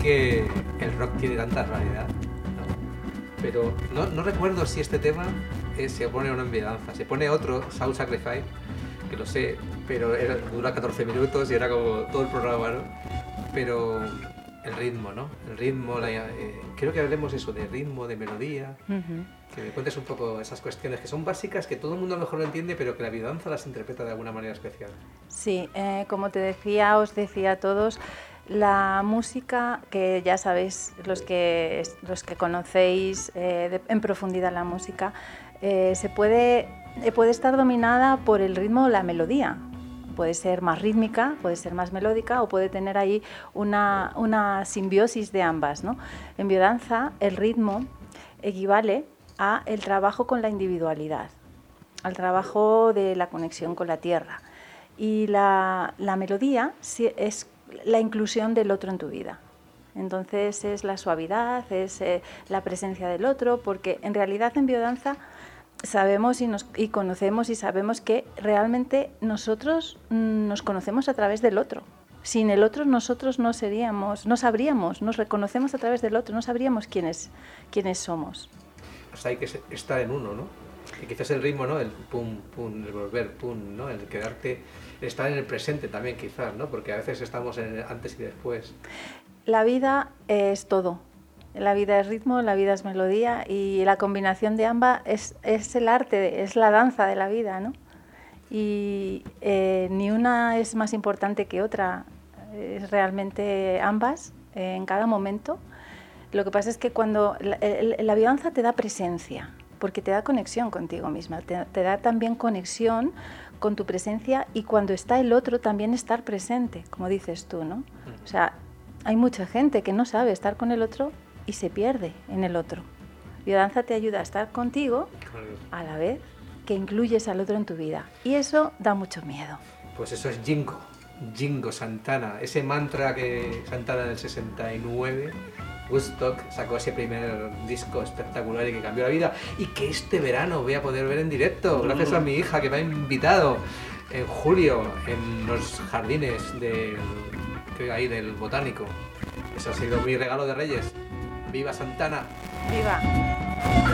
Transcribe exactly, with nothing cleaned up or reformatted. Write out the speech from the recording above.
que el rock tiene tanta realidad, ¿no? Pero no, no recuerdo si este tema es, se pone una en Biodanza. Se pone otro, Soul Sacrifice, que lo sé, pero era, dura catorce minutos y era como todo el programa, ¿no? Pero el ritmo, ¿no? El ritmo, la, eh, creo que hablemos eso, de ritmo, de melodía. Uh-huh. Que me cuentes un poco esas cuestiones que son básicas, que todo el mundo a lo mejor lo entiende, pero que la biodanza las interpreta de alguna manera especial. Sí, eh, como te decía, os decía a todos, la música, que ya sabéis, los que, los que conocéis eh, de, en profundidad la música, eh, se puede, eh, puede estar dominada por el ritmo o la melodía. Puede ser más rítmica, puede ser más melódica o puede tener ahí una, una simbiosis de ambas, ¿no? En biodanza, el ritmo equivale a el trabajo con la individualidad, al trabajo de la conexión con la tierra. Y la, la melodía es la inclusión del otro en tu vida. Entonces es la suavidad, es eh, la presencia del otro, porque en realidad en biodanza sabemos y, nos, y conocemos y sabemos que realmente nosotros mmm, nos conocemos a través del otro. Sin el otro nosotros no seríamos, no sabríamos, nos reconocemos a través del otro, no sabríamos quiénes, quiénes somos. O sea, hay que estar en uno, ¿no? Y quizás el ritmo, ¿no? El pum, pum, el volver, pum, ¿no? El quedarte, estar en el presente también quizás, ¿no? Porque a veces estamos en el antes y después. La vida es todo. La vida es ritmo, la vida es melodía y la combinación de ambas es, es el arte, es la danza de la vida, ¿no? Y eh, ni una es más importante que otra, es realmente ambas eh, en cada momento. Lo que pasa es que cuando la, la biodanza te da presencia, porque te da conexión contigo misma, te, te da también conexión con tu presencia y cuando está el otro también estar presente, como dices tú, ¿no? O sea, hay mucha gente que no sabe estar con el otro y se pierde en el otro. Biodanza te ayuda a estar contigo a la vez que incluyes al otro en tu vida y eso da mucho miedo. Pues eso es Jingo, Jingo Santana, ese mantra que Santana del sesenta y nueve, Woodstock, sacó ese primer disco espectacular y que cambió la vida y que este verano voy a poder ver en directo gracias a mi hija que me ha invitado en julio en los jardines del, que hay del Botánico. Eso ha sido mi regalo de Reyes. ¡Viva Santana! ¡Viva!